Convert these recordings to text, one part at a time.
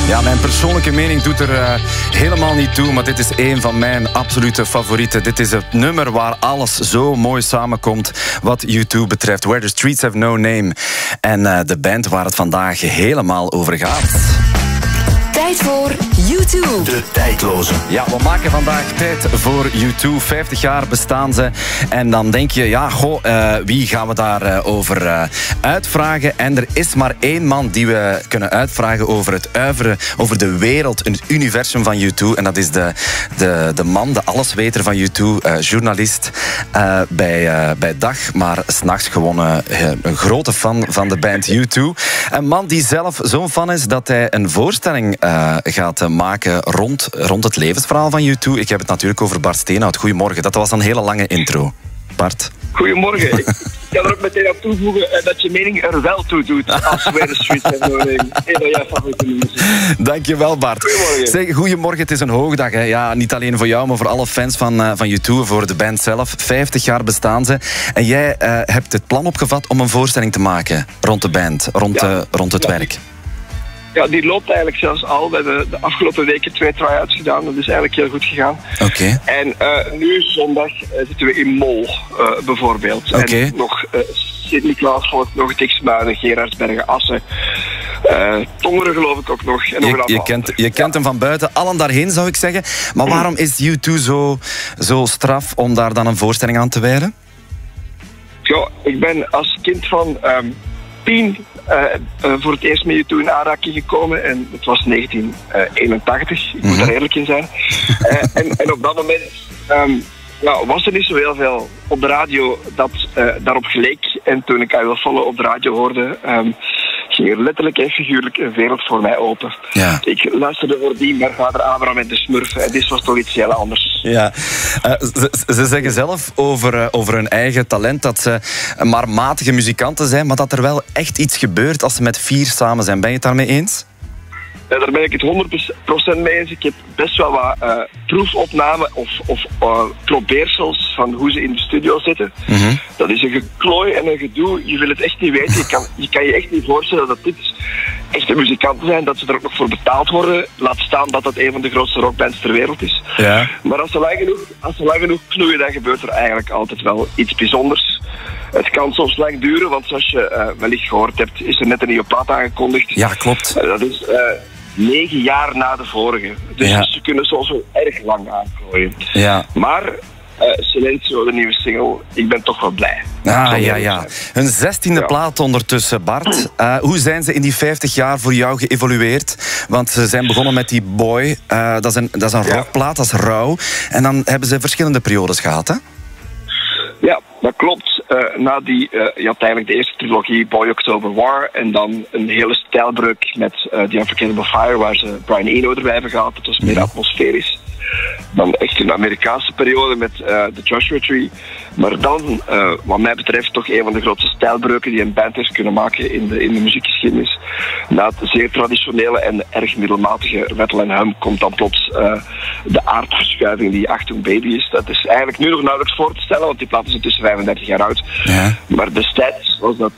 Ja, mijn persoonlijke mening doet er helemaal niet toe, maar dit is een van mijn absolute favorieten. Dit is het nummer waar alles zo mooi samenkomt wat U2 betreft. Where the Streets Have No Name. En de band waar het vandaag helemaal over gaat. Tijd voor U2. De tijdloze. Ja, we maken vandaag tijd voor U2. 50 jaar bestaan ze. En dan denk je, ja, wie gaan we daarover uitvragen? En er is maar één man die we kunnen uitvragen over het uiveren, over de wereld, het universum van U2. En dat is de man, de allesweter van U2, journalist bij dag, maar 's nachts gewoon een grote fan van de band U2. Een man die zelf zo'n fan is dat hij een voorstelling gaat maken rond het levensverhaal van U2. Ik heb het natuurlijk over Bart Steenhout. Goedemorgen. Dat was een hele lange intro. Bart? Goedemorgen. Ik kan er ook meteen aan toevoegen dat je mening er wel toe doet als Where the Streets Have No Name. Een van jouw favoriete nummers. Dankjewel, Bart. Goedemorgen. Zeg, goedemorgen. Het is een hoogdag. Hè. Ja, niet alleen voor jou, maar voor alle fans van U2, voor de band zelf. 50 jaar bestaan ze. En jij hebt het plan opgevat om een voorstelling te maken rond de band, rond het werk. Ja, die loopt eigenlijk zelfs al. We hebben de afgelopen weken 2 try-outs gedaan. Dat is eigenlijk heel goed gegaan. Oké. En nu zondag zitten we in Mol, bijvoorbeeld. Oké. En nog Sint-Niklaas volgt nog het X-Muiden, Gerardsbergen, Assen. Tongeren geloof ik ook nog. En nog Je kent hem van buiten. Allen daarheen, zou ik zeggen. Maar waarom is U2 zo straf om daar dan een voorstelling aan te wijden? Ja, ik ben als kind van 10 voor het eerst met U2 in aanraking gekomen. En het was 1981. Ik moet daar eerlijk in zijn. En op dat moment was er niet zo heel veel op de radio dat daarop geleek. En toen ik I Will Follow op de radio hoorde, ging er letterlijk en figuurlijk een wereld voor mij open. Ja. Ik luisterde voordien naar Vader Abraham en de Smurfen. En dit was toch iets heel anders. Ja. Ze zeggen zelf over hun eigen talent dat ze maar matige muzikanten zijn, maar dat er wel echt iets gebeurt als ze met 4 samen zijn. Ben je het daarmee eens? Ja, daar ben ik het 100% mee eens. Ik heb best wel wat proefopnamen of probeersels van hoe ze in de studio zitten. Mm-hmm. Dat is een geklooi en een gedoe. Je wil het echt niet weten. Je kan je echt niet voorstellen dat dit echte muzikanten zijn, dat ze er ook nog voor betaald worden. Laat staan dat dat een van de grootste rockbands ter wereld is. Ja. Maar als ze lang genoeg knoeien, dan gebeurt er eigenlijk altijd wel iets bijzonders. Het kan soms lang duren, want zoals je wellicht gehoord hebt, is er net een nieuwe plaat aangekondigd. Ja, klopt. Dat is 9 jaar na de vorige. Dus ze kunnen soms wel erg lang aanklooien. Ja. Maar Silencio, de nieuwe single, ik ben toch wel blij. Ja. Hun 16e plaat ondertussen, Bart. Hoe zijn ze in die 50 jaar voor jou geëvolueerd? Want ze zijn begonnen met die Boy. Dat is een rockplaat, dat is rauw. En dan hebben ze verschillende periodes gehad, hè? Ja, dat klopt. Na je had eigenlijk de eerste trilogie, Boy October War, en dan een hele stijlbreuk met The Unforgettable Fire, waar ze Brian Eno erbij hebben gehad. Het was meer atmosferisch. Dan echt een Amerikaanse periode met The Joshua Tree. Maar dan, wat mij betreft, toch een van de grootste stijlbreuken die een band heeft kunnen maken in de muziekgeschiedenis. Na het zeer traditionele en erg middelmatige Rattle and Hum komt dan plots de aardverschuiving die Achtung Baby is. Dat is eigenlijk nu nog nauwelijks voor te stellen, want die plaat is intussen 35 jaar oud. Ja. Maar destijds was dat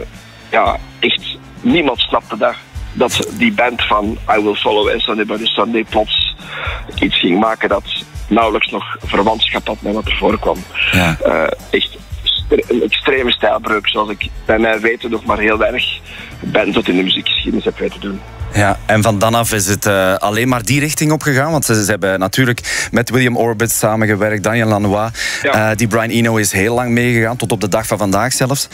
echt niemand snapte dat die band van I Will Follow en Sunday by the Sunday plots iets ging maken dat nauwelijks nog verwantschap had met wat er voorkwam. Ja. Echt een extreme stijlbreuk, zoals ik bij mij weten nog maar heel weinig bands dat in de muziekgeschiedenis heb weten doen. Ja, en van dan af is het alleen maar die richting opgegaan, want ze hebben natuurlijk met William Orbit samengewerkt, Daniel Lanois, die Brian Eno is heel lang meegegaan, tot op de dag van vandaag zelfs.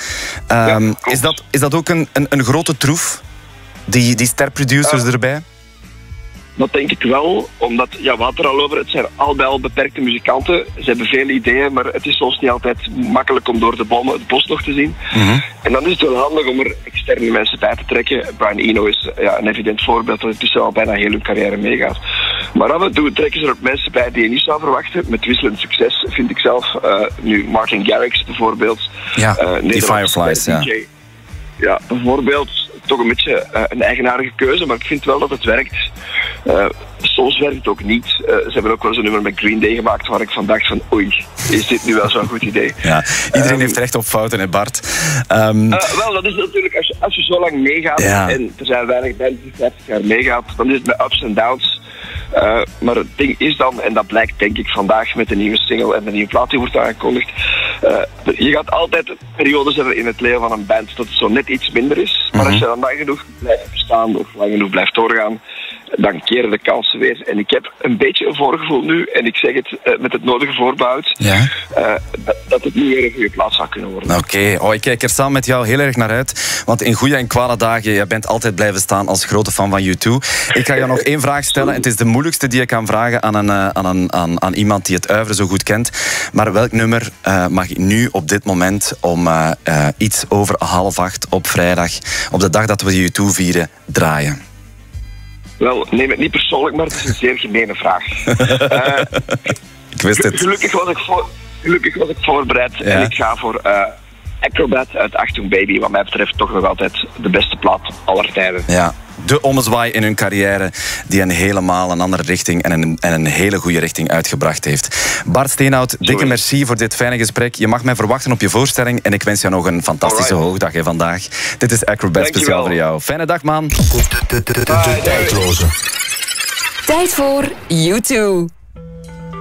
Is dat ook een grote troef, die sterproducers erbij? Dat denk ik wel, omdat, we hadden er al over, het zijn al beperkte muzikanten. Ze hebben veel ideeën, maar het is soms niet altijd makkelijk om door de bomen het bos nog te zien. Mm-hmm. En dan is het wel handig om er externe mensen bij te trekken. Brian Eno is een evident voorbeeld dat intussen al bijna heel hun carrière meegaat. Maar af en toe trekken ze er ook mensen bij die je niet zou verwachten, met wisselend succes, vind ik zelf. Nu Martin Garrix bijvoorbeeld. Die Fireflies, DJ. Ja, bijvoorbeeld toch een beetje een eigenaardige keuze, maar ik vind wel dat het werkt. Soms werkt het ook niet. Ze hebben ook wel eens een nummer met Green Day gemaakt waar ik van dacht van oei, is dit nu wel zo'n goed idee? Ja, iedereen heeft recht op fouten, hè Bart? Wel, dat is natuurlijk als je zo lang meegaat en er zijn weinig bands die 50 jaar meegaat, dan is het met ups en downs. Maar het ding is dan, en dat blijkt denk ik vandaag met de nieuwe single en de nieuwe plaat die wordt aangekondigd, je gaat altijd periodes hebben in het leven van een band dat het zo net iets minder is. Maar als je dan lang genoeg blijft bestaan of lang genoeg blijft doorgaan, dan keren de kansen weer. En ik heb een beetje een voorgevoel nu, en ik zeg het met het nodige voorbehoud, dat het nu weer een goede plaats zou kunnen worden. Oké. Ik kijk er samen met jou heel erg naar uit. Want in goede en kwade dagen, jij bent altijd blijven staan als grote fan van U2. Ik ga jou nog één vraag stellen. Het is de moeilijkste die je kan vragen aan iemand die het oeuvre zo goed kent. Maar welk nummer mag ik nu op dit moment om iets over 7:30 op vrijdag, op de dag dat we U2 vieren, draaien? Wel, neem het niet persoonlijk, maar het is een zeer gemene vraag. Ik wist het. Gelukkig was ik voorbereid en ik ga voor Acrobat uit Achtung Baby, wat mij betreft toch nog altijd de beste plaat aller tijden. Ja, de ommezwaai in hun carrière die hen helemaal een andere richting en een hele goede richting uitgebracht heeft. Bart Steenhout, dikke merci voor dit fijne gesprek. Je mag mij verwachten op je voorstelling en ik wens jou nog een fantastische hoogdag vandaag. Dit is Acrobat speciaal voor jou. Fijne dag, man. Tijd voor U2.